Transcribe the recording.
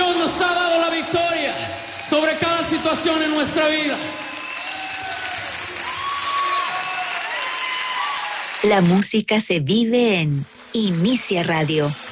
Dios nos ha dado la victoria sobre cada situación en nuestra vida. La música se vive en Inicia Radio.